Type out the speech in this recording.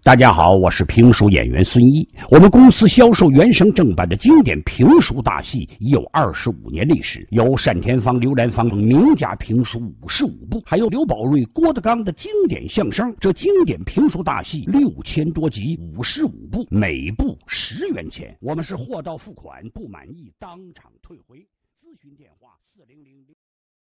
大家好，我是评书演员孙一。我们公司销售原声正版的经典评书大戏已有25年历史，有单田芳、刘兰芳等名家评书55部，还有刘宝瑞、郭德纲的经典相声。这经典评书大戏6000多集，55部，每部10元钱。我们是货到付款，不满意当场退回。咨询电话400